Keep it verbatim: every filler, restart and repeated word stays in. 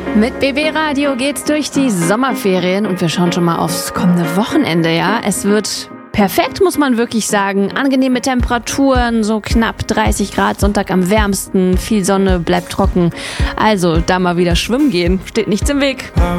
Mit B B Radio geht's durch die Sommerferien und wir schauen schon mal aufs kommende Wochenende, ja. Es wird perfekt, muss man wirklich sagen. Angenehme Temperaturen, so knapp dreißig Grad, Sonntag am wärmsten, viel Sonne, bleibt trocken. Also, da mal wieder schwimmen gehen, steht nichts im Weg.